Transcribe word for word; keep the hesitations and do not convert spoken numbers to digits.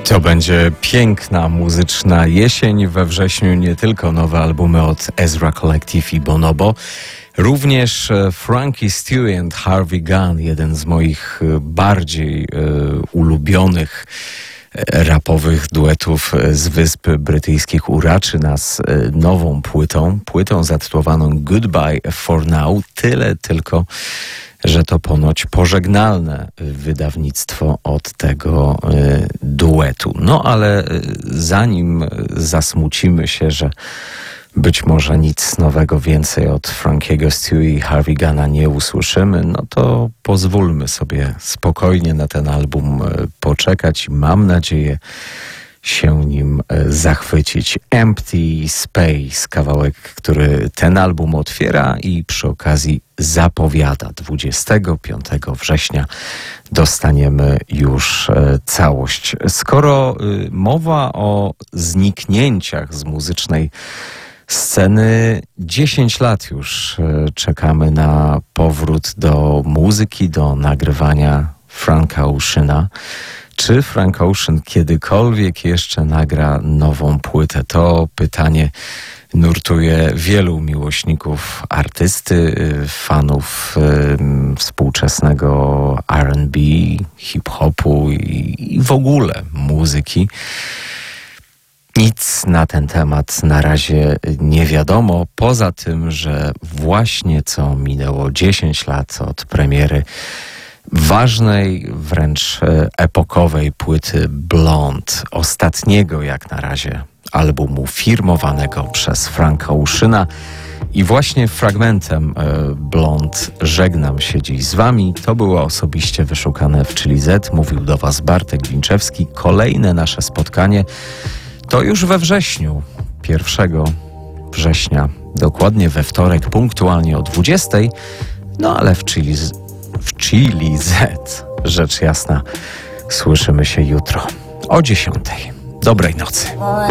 To będzie piękna muzyczna jesień. We wrześniu nie tylko nowe albumy od Ezra Collective i Bonobo, również Frankie Stewie and Harvey Gunn, jeden z moich bardziej e, ulubionych rapowych duetów z Wysp Brytyjskich, uraczy nas nową płytą, płytą zatytułowaną Goodbye for Now. Tyle tylko, że to ponoć pożegnalne wydawnictwo od tego y, duetu. No ale zanim zasmucimy się, że być może nic nowego więcej od Frankiego Stewie i Harvey Gunna nie usłyszymy, no to pozwólmy sobie spokojnie na ten album poczekać i mam nadzieję się nim zachwycić. Empty Space, kawałek, który ten album otwiera i przy okazji zapowiada. dwudziestego piątego września dostaniemy już całość. Skoro mowa o zniknięciach z muzycznej sceny, dziesięć lat już czekamy na powrót do muzyki, do nagrywania Franka Oceana. Czy Frank Ocean kiedykolwiek jeszcze nagra nową płytę? To pytanie nurtuje wielu miłośników artysty, fanów y, współczesnego R and B, hip-hopu i, i w ogóle muzyki. Nic na ten temat na razie nie wiadomo, poza tym, że właśnie co minęło dziesięć lat od premiery ważnej, wręcz epokowej płyty Blonde, ostatniego jak na razie albumu firmowanego przez Franka Oceana. I właśnie fragmentem Blonde żegnam się dziś z wami. To było osobiście wyszukane w Chili Z. Mówił do was Bartek Winczewski. Kolejne nasze spotkanie to już we wrześniu, pierwszego września, dokładnie we wtorek, punktualnie o dwudziestej. No ale w Chili, w Chili Z, rzecz jasna, słyszymy się jutro o dziesiątej. Dobrej nocy.